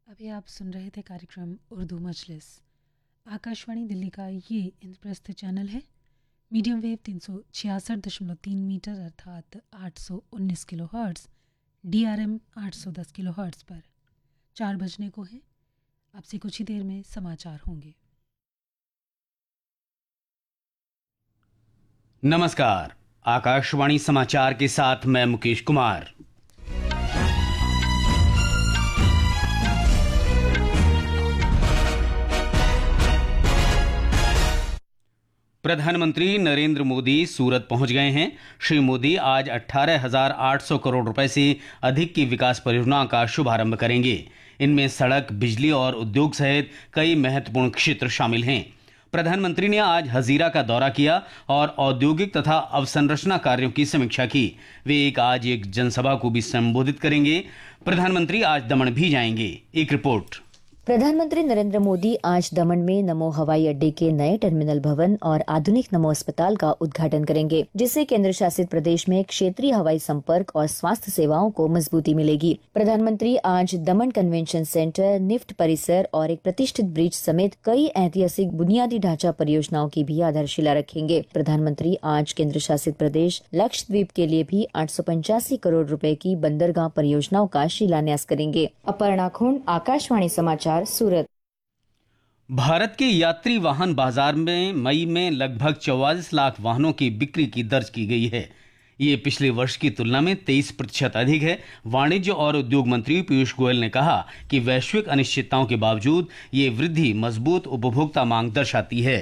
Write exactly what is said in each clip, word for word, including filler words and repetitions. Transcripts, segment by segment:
अभी आप सुन रहे थे कार्यक्रम उर्दू मजलिस। आकाशवाणी दिल्ली का ये इंद्रप्रस्थ चैनल है। मीडियम वेव तीन सौ छियासठ दशमलव तीन मीटर अर्थात आठ सौ उन्नीस kilo hertz, D R M आठ सौ दस किलो हर्ट्स पर चार बजने को है। आपसे कुछ ही देर में समाचार होंगे। नमस्कार, आकाशवाणी समाचार के साथ मैं मुकेश कुमार। प्रधानमंत्री नरेंद्र मोदी सूरत पहुंच गए हैं। श्री मोदी आज अठारह हजार आठ सौ करोड़ रुपए से अधिक की विकास परियोजनाओं का शुभारंभ करेंगे। इनमें सड़क, बिजली और उद्योग सहित कई महत्वपूर्ण क्षेत्र शामिल हैं। प्रधानमंत्री ने आज हजीरा का दौरा किया और औद्योगिक तथा अवसंरचना कार्यों की समीक्षा की। वे एक आज एक जनसभा को भी संबोधित करेंगे। प्रधानमंत्री आज दमन भी जाएंगे। एक रिपोर्ट। प्रधानमंत्री नरेंद्र मोदी आज दमन में नमो हवाई अड्डे के नए टर्मिनल भवन और आधुनिक नमो अस्पताल का उद्घाटन करेंगे, जिससे केंद्र शासित प्रदेश में क्षेत्रीय हवाई संपर्क और स्वास्थ्य सेवाओं को मजबूती मिलेगी। प्रधानमंत्री आज दमन कन्वेंशन सेंटर, निफ्ट परिसर और एक प्रतिष्ठित ब्रिज समेत कई ऐतिहासिक बुनियादी ढांचा परियोजनाओं की भी आधारशिला रखेंगे। प्रधानमंत्री आज केंद्र शासित प्रदेश लक्षद्वीप के लिए भी आठ सौ पंचासी करोड़ रुपए की बंदरगाह परियोजनाओं का शिलान्यास करेंगे। अपर्णा खुंड, आकाशवाणी समाचार, सूरत। भारत के यात्री वाहन बाजार में मई में लगभग चौवालीस लाख वाहनों की बिक्री की दर्ज की गई है। ये पिछले वर्ष की तुलना में तेईस प्रतिशत अधिक है। वाणिज्य और उद्योग मंत्री पीयूष गोयल ने कहा कि वैश्विक अनिश्चितताओं के बावजूद ये वृद्धि मजबूत उपभोक्ता मांग दर्शाती है।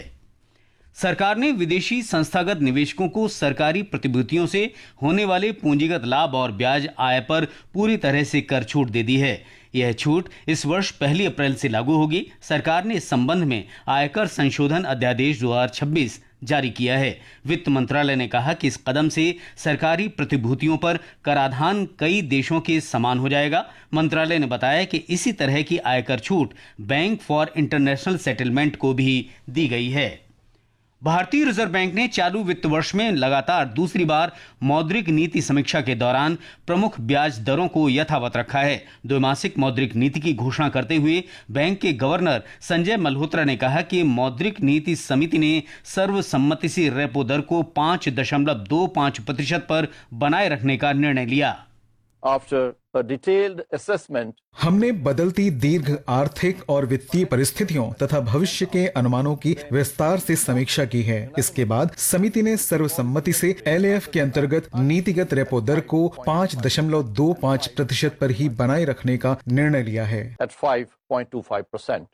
सरकार ने विदेशी संस्थागत निवेशकों को सरकारी प्रतिभूतियों से होने वाले पूंजीगत लाभ और ब्याज आय पर पूरी तरह से कर छूट दे दी है। यह छूट इस वर्ष पहली अप्रैल से लागू होगी। सरकार ने इस संबंध में आयकर संशोधन अध्यादेश दो हज़ार छब्बीस जारी किया है। वित्त मंत्रालय ने कहा कि इस कदम से सरकारी प्रतिभूतियों पर कराधान कई देशों के समान हो जाएगा। मंत्रालय ने बताया कि इसी तरह की आयकर छूट बैंक फॉर इंटरनेशनल सेटलमेंट को भी दी गई है। भारतीय रिजर्व बैंक ने चालू वित्त वर्ष में लगातार दूसरी बार मौद्रिक नीति समीक्षा के दौरान प्रमुख ब्याज दरों को यथावत रखा है। द्विमासिक मौद्रिक नीति की घोषणा करते हुए बैंक के गवर्नर संजय मल्होत्रा ने कहा कि मौद्रिक नीति समिति ने सर्वसम्मति से रेपो दर को पांच दशमलव दो पांच प्रतिशत पर बनाए रखने का निर्णय लिया। After a detailed assessment, हमने बदलती दीर्घ आर्थिक और वित्तीय परिस्थितियों तथा भविष्य के अनुमानों की विस्तार से समीक्षा की है। इसके बाद समिति ने सर्वसम्मति से एल ए एफ के अंतर्गत नीतिगत रेपो दर को पांच दशमलव दो पांच प्रतिशत पर ही बनाए रखने का निर्णय लिया है। at five point two five percent.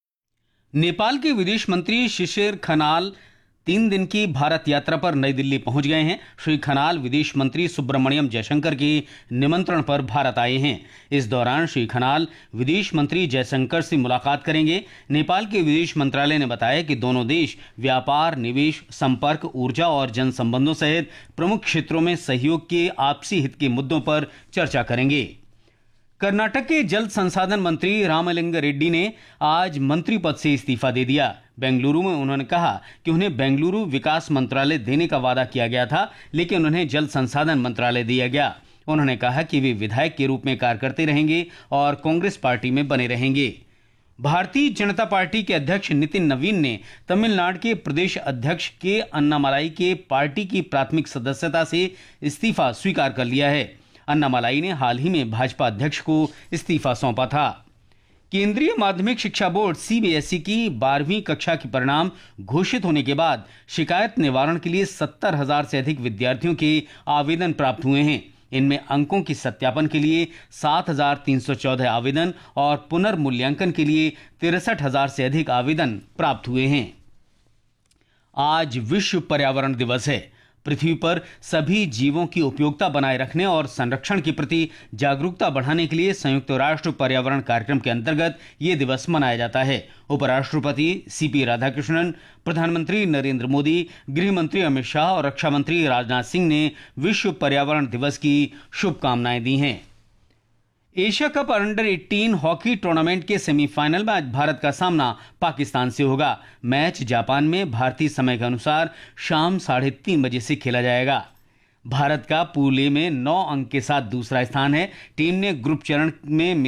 Nepal के विदेश मंत्री शिशिर खनाल तीन दिन की भारत यात्रा पर नई दिल्ली पहुंच गए हैं। श्री खनाल विदेश मंत्री सुब्रमण्यम जयशंकर के निमंत्रण पर भारत आए हैं। इस दौरान श्री खनाल विदेश मंत्री जयशंकर से मुलाकात करेंगे। नेपाल के विदेश मंत्रालय ने बताया कि दोनों देश व्यापार, निवेश, संपर्क, ऊर्जा और जन संबंधों सहित प्रमुख क्षेत्रों में सहयोग के आपसी हित के मुद्दों पर चर्चा करेंगे। कर्नाटक के जल संसाधन मंत्री रामलिंग रेड्डी ने आज मंत्री पद से इस्तीफा दे दिया। बेंगलुरु में उन्होंने कहा कि उन्हें बेंगलुरु विकास मंत्रालय देने का वादा किया गया था, लेकिन उन्हें जल संसाधन मंत्रालय दिया गया। उन्होंने कहा कि वे विधायक के रूप में कार्य करते रहेंगे और कांग्रेस पार्टी में बने रहेंगे। भारतीय जनता पार्टी के अध्यक्ष नितिन नवीन ने तमिलनाडु के प्रदेश अध्यक्ष के अन्नामलाई के पार्टी की प्राथमिक सदस्यता से इस्तीफा स्वीकार कर लिया है। अन्नामलाई ने हाल ही में भाजपा अध्यक्ष को इस्तीफा सौंपा था। केंद्रीय माध्यमिक शिक्षा board C B S E की बारहवीं कक्षा के परिणाम घोषित होने के बाद शिकायत निवारण के लिए सत्तर हजार से अधिक विद्यार्थियों के आवेदन प्राप्त हुए हैं। इनमें अंकों की सत्यापन के लिए सात हजार तीन सौ चौदह आवेदन और पुनर्मूल्यांकन के लिए तिरसठ हजार से अधिक आवेदन प्राप्त हुए हैं। आज विश्व पर्यावरण दिवस है। पृथ्वी पर सभी जीवों की उपयोगिता बनाए रखने और संरक्षण के प्रति जागरूकता बढ़ाने के लिए संयुक्त राष्ट्र पर्यावरण कार्यक्रम के अंतर्गत ये दिवस मनाया जाता है। उपराष्ट्रपति सी पी राधाकृष्णन, प्रधानमंत्री नरेंद्र मोदी, गृह मंत्री अमित शाह और रक्षा मंत्री राजनाथ सिंह ने विश्व पर्यावरण दिवस की शुभकामनाएं दी हैं। एशिया कप अंडर अठारह हॉकी टूर्नामेंट के सेमीफाइनल में आज भारत का सामना पाकिस्तान से होगा। मैच जापान में भारतीय समय के अनुसार शाम साढ़े तीन बजे से खेला जाएगा। भारत का पूल ए में नौ अंक के साथ दूसरा स्थान है। टीम ने ग्रुप चरण में